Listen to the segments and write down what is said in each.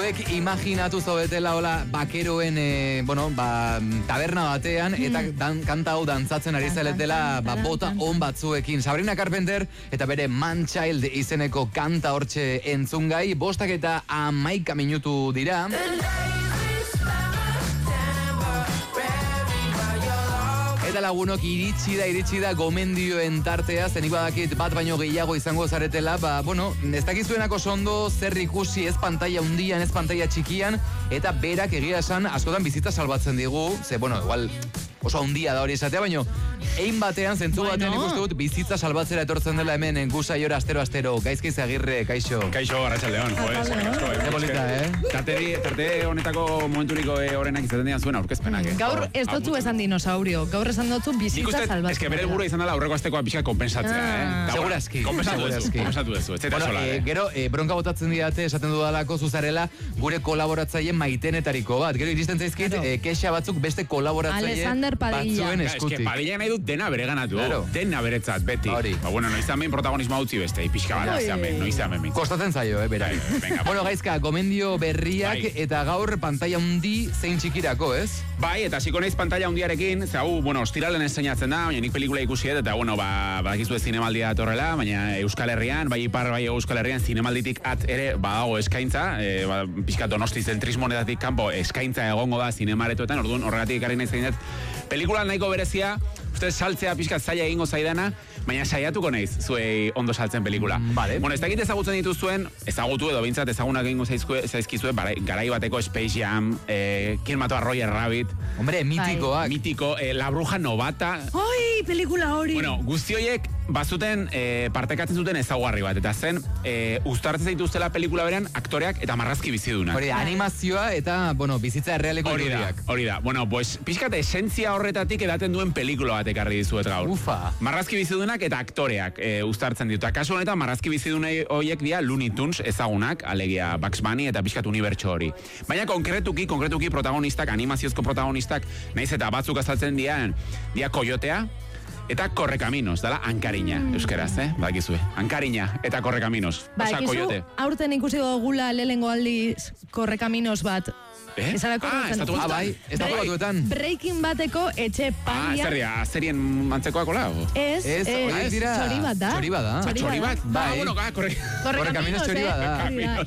Zuek imaginatu zobetela hola bakeroen, taberna batean, eta kanta hau dantzatzen ari zaletela bota on batzuekin. Sabrina Carpenter eta bere Man Child izeneko kanta hortxe entzungai, 5:11 minutu dira. Eta lagunok iritsi da gomendioen tartea, zenik badakit bat baino gehiago izango zaretela, ez dakizuenako sondo zer ikusi ez pantalla hundian, ez pantalla txikian, eta berak egia esan askotan bizitza salbatzen digu, igual oso handia da hori esatea, baino ein batean, zentzu batean ikustu dut bizitza salbatzera etortzen dela hemen Gusaiora astero. Gaizki Agirre, kaixo. Kaixo, Arratsaldeon. Ze polita, Tarte honetako momenturiko horrenak izaten dian zuen aurkezpenak. Gaur ez dutzu esan dinosaurio, gaur esan dutzu bizitza salbatzera. Ez que bere helburua izan dela aurreko astekoa pixka konpensatzea, Segurazki. Konpensatu duzu, ez eta sola. Gero, bronka botatzen didate, esaten dudalako zuzarela, gure kolaboratzaile maitenetariko bat. Gero iristen zaizkit, kexa batzuk beste kolaboratzaile batzuen eskutik. Padilla nahi dut dena bere ganatu. Dena beretzat, beti. Noizamen protagonismo utzi beste, pixka bat, noizamen. Kostatzen zaio, berak. Gaizka, gomendio berriak eta gaur pantalla hundi zein txikirako, ez? Bai, eta hasiko naiz pantalla hundiarekin, ostiralen enseñatzen da, baina nik pelikula ikusi eta, badakizu ez zinemaldia datorrela, baina Euskal Herrian, bai ipar, bai Euskal Herrian, zinemalditik ere badago eskaintza, pixka Donosti zentrismonetatik kanpo eskaintza egongo da zinemaretoetan, orduan horregatik ekarri naiz egin pelikula nahiko berezia, uste saltzea pixka zaila egingo zaidana, baina saiatuko naiz zuei ondo saltzen pelikula. Ez dakit ezagutzen dituzuen, ezagutu edo bintzat ezagunak egingo zaizkizue, garai bateko Space Jam, ¿Quién mató a Roger Rabbit? Hombre, mitikoak. Mitiko, La Bruja Novata. Oi, pelikula hori. Guzti horiek bazuten partekatzen zuten ezaugarri bat, eta zen uztartzen zaituztela pelikula berean aktoreak eta marrazki bizidunak. Hori, animazioa eta, bizitza errealeko irudiak. Hori da, pixkat esentzia horretatik edaten duen pelikula bat ekarri dizuet gaur. Ufa. Marrazki bizidunak eta aktoreak uztartzen ditu. Kasu honetan, marrazki bizidunei horiek dira Looney Tunes ezagunak, alegia Bugs Bunny eta pixkat unibertso hori. Baina konkretuki protagonistak, animaziozko protagonistak, naiz eta batzuk azaltzen dia Koyotea, eta Correcaminos, dala Ankariña, euskeraz, badakizue. Ankariña eta Correcaminos. Ikizu, aurten ikusi gogula lehengo aldiz Correcaminos bat. Estatu batuetan. Breaking bateko etxe pandia. Zerien mantzekoako lau? Ez, txori bat da. Txori bat? Correcaminos txori bat da.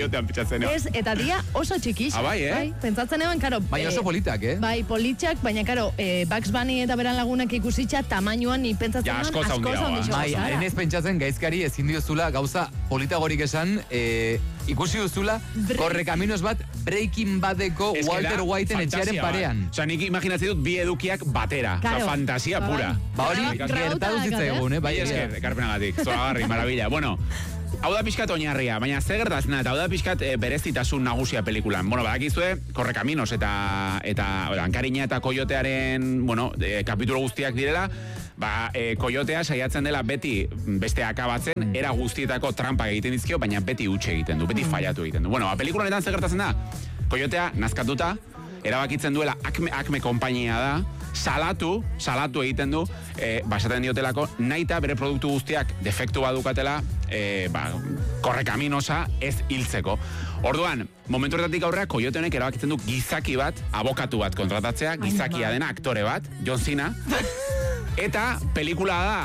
Ez, eta dia oso txikix. Pentsatzen eban, karo. Baina oso politak, Bai, politxak, baina karo, Bugs Bunny eta beran lagunak ikusitxa tamainoan ni pentsatzen eban asko zaundixo. Bai, enez pentsatzen gaizkari ezin diozula gauza politagorik esan, ikusi duzula Correcaminos bat Breaking Badeko Walter Whiteen etxearen parean. Osa, nik imaginatzen dut bi edukiak batera. Fantasia pura. Hori, gertatu zitzegun, bai esker, ekarpenagatik. Zoragarri, maravilla. Hau da pixkat oinarria, baina ze gertatzen da, eta hau da pixkat berezitasun nagusia pelikulan. Badakizue, Correcaminos eta Ankariña eta Koyotearen, kapitulo guztiak direla, Koyotea saiatzen dela beti beste akabatzen, era guztietako trampak egiten dizkio, baina beti utxe egiten du, beti fallatu egiten du. Pelikulonetan ze gertatzen da, Koyotea nazkatuta, erabakitzen duela Acme konpainia da, salatu egiten du, basaten diotelako, naita bere produktu guztiak defektu badukatela, Correcaminosa ez hiltzeko. Orduan, momentu horretatik aurrera, Koyote honek erabakitzen du gizaki bat, abokatu bat kontratatzea, gizakia dena, aktore bat, John Cena, eta pelikula da...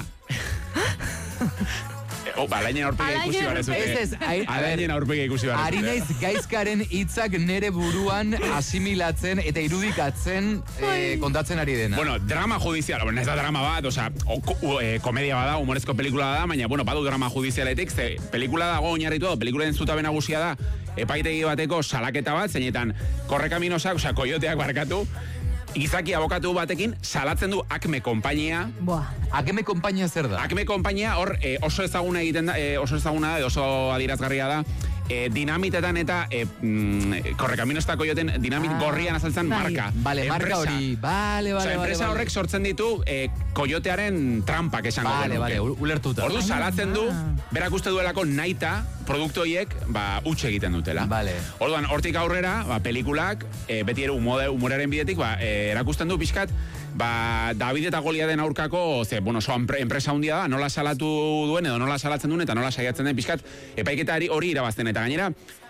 Alainen aurpegia ikusi barezuke. Alainen aurpegia ikusi barezuke. Ari naiz gaizkaren hitzak nere buruan asimilatzen eta irudikatzen kontatzen ari dena. Drama judizial, ez da drama bat, komedia bada, humorezko pelikula da, baina, badu drama judizialetik, ze pelikula dago oinarritu, pelikulaen zutabe nagusia da, epaitegi bateko salaketa bat, zeinetan Correcaminosak, Koyoteak barkatu, gizaki abokatu batekin salatzen du Acme konpainia. Acme konpainia zer da? Acme konpainia hor oso ezaguna egiten da, oso adierazgarria da, dinamitetan eta Correcaminos eta Koyoten dinamit gorrian azaltzen marka. Bale, marka hori. Bale. Enpresa horrek sortzen ditu Koyotearen trampak esango. Bale, ulertuta. Ordu salatzen du, berak uste duelako naita produktu horiek utxe egiten dutela. Orduan, hortik aurrera, pelikulak, beti ere humoraren bidetik, erakusten du pixkat, David eta Goliaden aurkako, enpresa handia da, nola salatu duen edo nola salatzen duen eta nola saiatzen den pixkat, epaiketari hori irabazten. Eta gainera,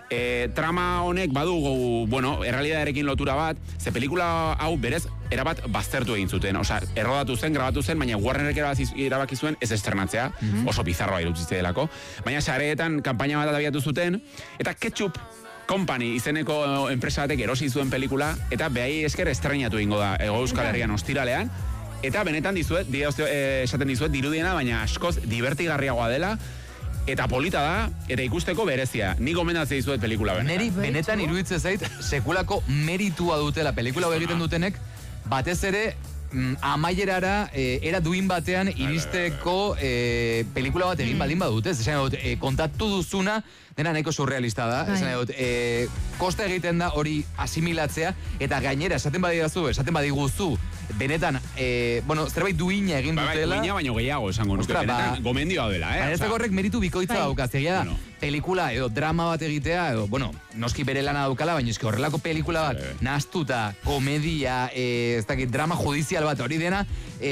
Trama honek badu, bueno, errealitatearekin lotura bat, ze pelikula hau berez erabat baztertu egin zuten. Osea, errodatu zen, grabatu zen, baina Warnerrek erabaki zuen ez estrenatzea, oso bizarroa irutzitzea delako. Baina sareetan kanpaina bat abiatu zuten, eta Ketchup Company izeneko enpresa batek erosi zuen pelikula, eta behai esker estrenatu egingo da Hego Euskal Herrian ostiralean, eta benetan esaten dizuet, dirudiena, baina askoz divertigarriagoa dela, eta polita da, eta ikusteko berezia. Ni gomendatzen dizuet pelikula benetan. Neri benetan iruditzen zait, sekulako meritua dutela pelikula egiten dutenek, batez ere, amaierara, era duin batean iristeko pelikula bat egin baldin badute. Esan dut, kontatu duzuna, dena nahiko surrealista da. Esan dut, kosta egiten da hori asimilatzea, eta gainera, esaten badiguzu, benetan, bueno, zerbait duina egin dutela. Duina baino gehiago esango nuke, benetan gomendioa dela, Ez horrek meritu bikoitza daukaz, egia da, pelikula edo drama bat egitea, edo, bueno, noski bere lana daukala, baina eski horrelako pelikula bat, nahaztuta, komedia, ez dakit, drama judizial bat hori dena,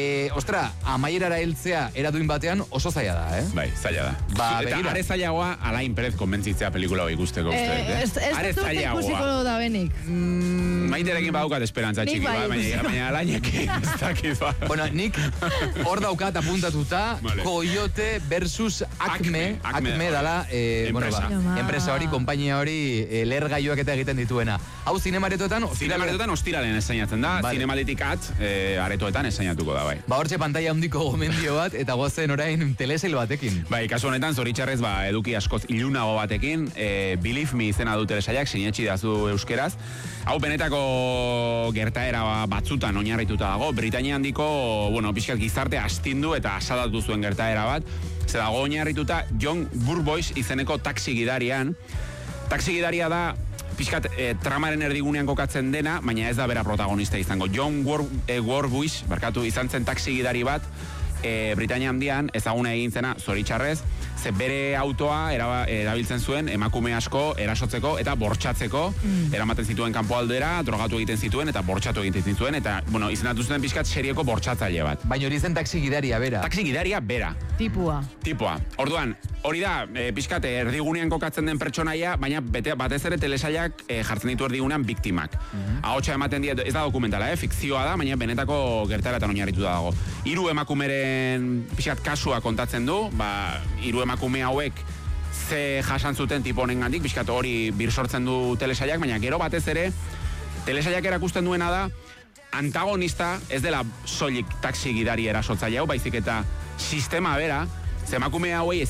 amaierara heltzea eraduin batean oso zaila da, Bai, zaila da. Eta are zailagoa Alain Perez konbentzitzea pelikula hori ikusteko uste. Ez dut ikusiko da benik. Maiterekin badaukat esperantza txiki, baina Alainek ez dakit ba. Bueno, nik hor daukat apuntatuta Coyote versus Acme dala, enpresa hori, kompainia hori, lehergailuak eta egiten dituena. Hau zinemaretoetan ostiralen esainatzen da, Zinemaletik aretoetan esainatuko da, bai. Ba, hortxe pantalla handiko gomendio bat, eta gozen orain telesail batekin. Bai, kasu honetan, zoritxarrez, eduki askoz ilunago batekin, Believe Me izena du telesaiak, sinetxi dazu euskeraz. Hau benetako gertaera batzutan oinarrituta dago, Britainia handiko, bueno, pixkat gizarte astindu eta asadatu zuen gertaera bat, ze dago oinarrituta John Burbois izeneko taxi gidarian. Taxi gidaria da, pixkat tramaren erdigunean kokatzen dena, baina ez da bera protagonista izango. John Burbois, izan zen taxi gidari bat, Britainia handian, ezaguna egin zena, zoritxarrez, ze bere autoa erabiltzen zuen emakume asko erasotzeko eta bortxatzeko, eramaten zituen kanpoaldera, drogatu egiten zituen eta bortxatu egiten zituen, eta, bueno, izendatu zuten pixkat serieko bortxatzaile bat. Baina hori zen taxi gidaria bera. Taxi gidaria bera. Tipua. Orduan, hori da, pixkat erdigunean kokatzen den pertsonaia, baina batez ere telesaiak jartzen ditu erdigunean biktimak. Ahotsa ematen dira, ez da dokumentala, fikzioa da, baina benetako gertaeratan oinarrituta dago. 3 emakumeren pixkat kasua kontatzen du, 3 emakume hauek ze jasan zuten tipo honen gandik, pixkat hori birsortzen du telesaiak, baina gero batez ere, telesaiak erakusten duena da, antagonista ez dela soilik taxi gidari erasotzaile hau, baizik eta sistema bera, emakume hauei ez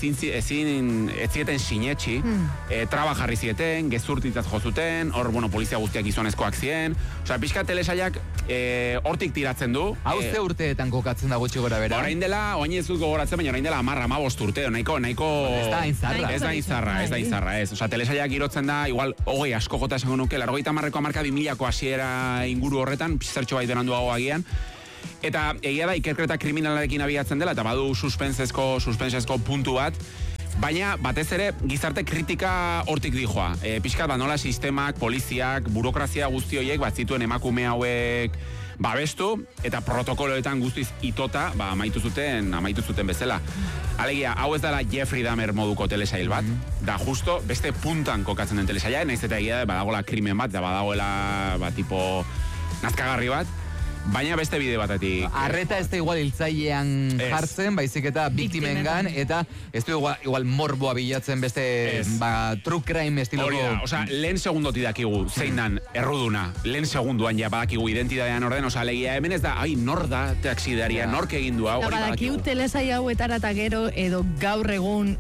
zieten sinetxi, traba jarri zieten, gezurtitzat jozuten, hor, bueno, polizia guztiak gizonezkoak zien, osea, pixka telesaiak hortik tiratzen du. Hau ze urteetan kokatzen da gutxi gora bera? Orain dela, oain ez dut gogoratzen, baina orain dela 10-15 urte, nahiko... Ez da inzarra, ez. Osea, telesaiak irotzen da, igual, hogei asko jota esango nuke, 80ko hamarka 2000ko hasiera inguru horretan, zertxo bait beranduago agian, eta egia da ikerketa kriminalarekin abiatzen dela, eta badu suspensezko puntu bat, baina batez ere gizarte kritika hortik dijoa. Pixkat nola sistemak, poliziak, burokrazia guzti horiek bat zituen emakume hauek babestu, eta protokoloetan guztiz itota, amaitu zuten bezala. Alegia, hau ez dela Jeffrey Dahmer moduko telesail bat, da justo beste puntan kokatzen den telesaila, naiz eta egia badagoela krimen bat, da badagoela tipo nazkagarri bat, baina beste bide batetik. Arreta ez da igual hiltzailean jartzen, baizik eta biktimengan, eta ez du igual morboa bilatzen beste true crime estiloko. Hori da, osea, lehen segundoti dakigu, zein dan erruduna, lehen segunduan ja badakigu identidadean orden, osea, legia hemen ez da, nor da taxidaria, nork egin du hau, hori badakigu. Badakigu telesai hauetara eta gero, edo gaur egun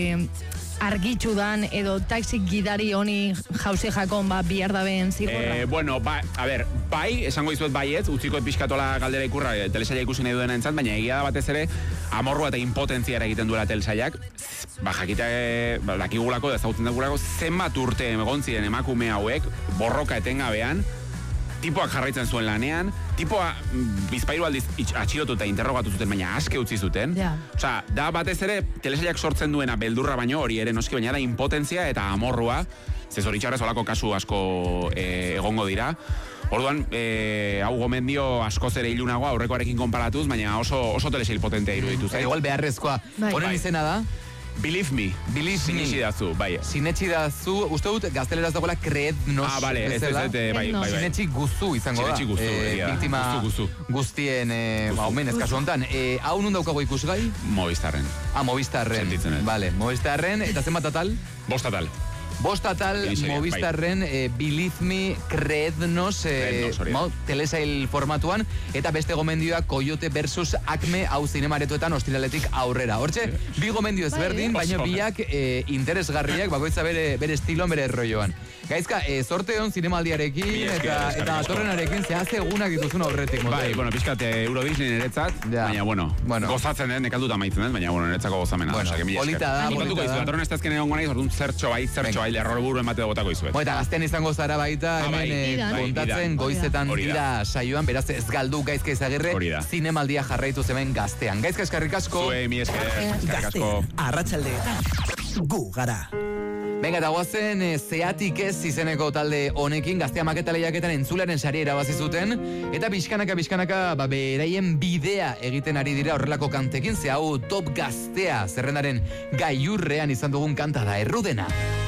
argitxu dan, edo taxi gidari honi jauzi jakon, bihar da behen zigorra. Bueno, bai, esango dizuet baietz, utziko pixkatola galdera ikurra, telesaia ikusi nahi duena entzat, baina egia da batez ere, amorrua eta impotentziara egiten duela telesaiak, jakita, dakigulako, ezagutzen dagulako, zenbat urte egon ziren emakume hauek, borroka etengabean, tipoak jarraitzen zuen lanean, tipoa bizpairu aldiz atxilotu eta interrogatu zuten, baina aske utzi zuten. Osea, da batez ere, telesaiak sortzen duena beldurra baino, hori ere noski, baina da impotentzia eta amorrua, ze zoritxarrez olako kasu asko egongo dira. Orduan, hau gomendio askoz ere ilunagoa aurrekoarekin konparatuz, baina oso telesail potentea iruditu. Igual beharrezkoa. Honen izena da? Believe me. Sinetsi dazu, bai. Sinetsi dazu, uste dut gazteleraz dagoela creednos. Bale, ez, bai. Sinetsi guzu izango da. Sinetsi guzu, biktima guztien, omen, ez kasu honetan. Hau nun daukago ikusgai? Movistarren. Movistarren. Sentitzen ez. Bale, Movistarren, eta zenbat atal? 5 atal. Bostatal Movistarren Believe Me, Creednos telesail formatuan, eta beste gomendioa Coyote versus Acme hau zinemaretoetan ostiraletik aurrera. Hortxe, bi gomendio ezberdin, baina biak interesgarriak, bakoitza bere estiloan, bere rolloan. Gaizka, sorte hon zinemaldiarekin eta datorrenarekin zehazte egunak dituzun aurretik. Bai, pixkat Euro Disney niretzat, baina, gozatzen den, nekalduta maitzen den, baina, niretzako gozamena. Polita da. Kontatuko izu, datorren ez tazken egon gana izortun zertxo bai, error buru emate botako izuet. Eta gaztean izango zara baita, hemen kontatzen goizetan dira saioan, beraz ez galdu Gaizka Izagirre, zinemaldia jarraitu hemen gaztean. Gaizka, eskerrik asko. Zue, mi esker, eskerrik asko. Arratsaldeetan, gu gara. Venga, eta guazen, Zeatik ez izeneko talde honekin, Gaztea maketa lehiaketan entzularen sari erabazi zuten, eta bizkanaka, beraien bidea egiten ari dira horrelako kantekin, ze hau top Gaztea zerrendaren gailurrean izan dugun kanta da, Errudena.